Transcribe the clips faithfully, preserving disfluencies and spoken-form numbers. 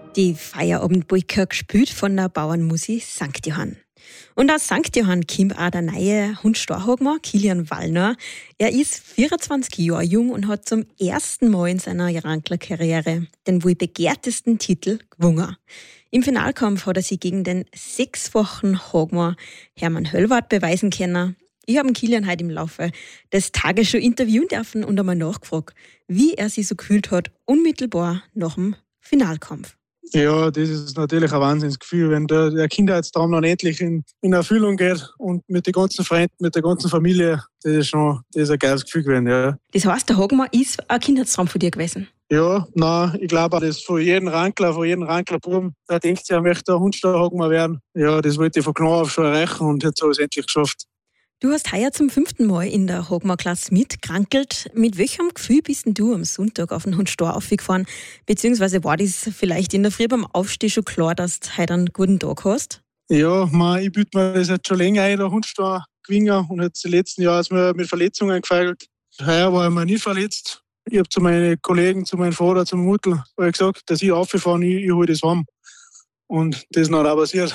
Die Feierabendpolka gespielt von der Bauernmusi Sankt Johann. Und aus Sankt Johann kommt auch der neue Hundstorhagmer Kilian Wallner. Er ist vierundzwanzig Jahre jung und hat zum ersten Mal in seiner Wrangler-Karriere den wohl begehrtesten Titel gewonnen. Im Finalkampf hat er sich gegen den sechsfachen Hagmer Hermann Höllwarth beweisen können. Ich habe Kilian heute im Laufe des Tages schon interviewen dürfen und einmal nachgefragt, wie er sich so gefühlt hat, unmittelbar nach dem Finalkampf. Ja, das ist natürlich ein Wahnsinnsgefühl, wenn der, der Kindheitstraum dann endlich in, in Erfüllung geht und mit den ganzen Freunden, mit der ganzen Familie, das ist schon das ist ein geiles Gefühl gewesen, ja. Das heißt, der Hagmer ist ein Kindheitstraum von dir gewesen? Ja, nein, ich glaube auch, das von jedem Wrangler, von jedem Wrangler-Buben, der denkt sich, er möchte ein Hundstorhagmer werden. Ja, das wollte ich von klein auf schon erreichen und jetzt habe ich es endlich geschafft. Du hast heuer zum fünften Mal in der Hagmer-Klasse mitgekrankelt. Mit welchem Gefühl bist denn du am Sonntag auf den Hundstor aufgefahren? Beziehungsweise war das vielleicht in der Früh beim Aufstehen schon klar, dass du heute einen guten Tag hast? Ja, man, ich büte mir das jetzt schon länger ein, der Hundstor gewinnen. Und jetzt die letzten Jahre ist mir mit Verletzungen gefeilt. Heuer war ich mir nie verletzt. Ich habe zu meinen Kollegen, zu meinem Vater, zu meiner Mutter gesagt, dass ich aufgefahren, ich, ich hole das heim. Und das ist noch auch passiert.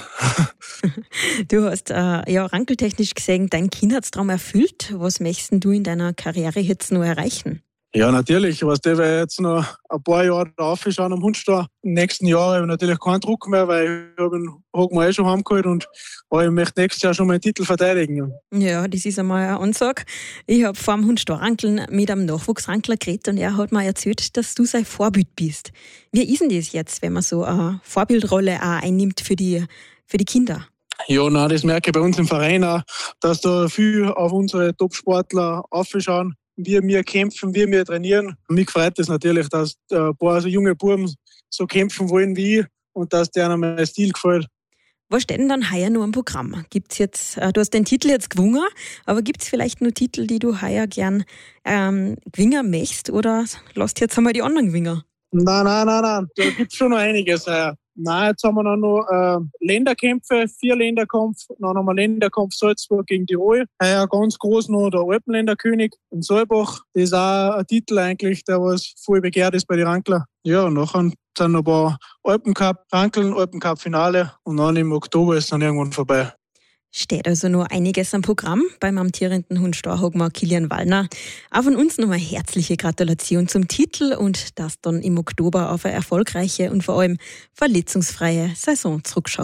Du hast äh, ja rankeltechnisch gesehen deinen Kindheitstraum erfüllt. Was möchtest du in deiner Karriere jetzt noch erreichen? Ja, natürlich. Ich weiß, der werde jetzt noch ein paar Jahre aufschauen am Hundstor. Im nächsten Jahr habe ich natürlich keinen Druck mehr, weil ich habe den Hagmer eh schon heimgeholt und ich möchte nächstes Jahr schon meinen Titel verteidigen. Ja, das ist einmal eine Ansage. Ich habe vor dem Hundstor-Rankeln mit einem Nachwuchsrankler geredet und er hat mir erzählt, dass du sein Vorbild bist. Wie ist denn das jetzt, wenn man so eine Vorbildrolle auch einnimmt für die, für die Kinder? Ja, nein, das merke ich bei uns im Verein auch, dass da viel auf unsere Top-Sportler aufschauen, wie wir kämpfen, wie wir trainieren. Mich freut es natürlich, dass ein paar so junge Buben so kämpfen wollen wie ich und dass denen mein Stil gefällt. Was steht denn dann heuer noch am Programm? Gibt's jetzt, äh, du hast den Titel jetzt gewonnen, aber gibt es vielleicht noch Titel, die du heuer gern ähm, gewinnen möchtest oder lasst jetzt einmal die anderen gewinnen? Nein, nein, nein, nein, da gibt es schon noch einiges heuer. Nein, jetzt haben wir dann noch äh, Länderkämpfe, vier Länderkampf, dann haben wir Länderkampf Salzburg gegen Tirol. Heuer ganz groß noch der Alpenländerkönig in Saalbach. Das ist auch ein Titel eigentlich, der was voll begehrt ist bei den Wranglern. Ja, und nachher sind noch ein paar Alpencup, Rankeln, Alpencup-Finale und dann im Oktober ist dann irgendwann vorbei. Steht also noch einiges am Programm beim amtierenden Hundstor-Hagmer Kilian Wallner. Auch von uns nochmal herzliche Gratulation zum Titel und dass dann im Oktober auf eine erfolgreiche und vor allem verletzungsfreie Saison zurückschaut.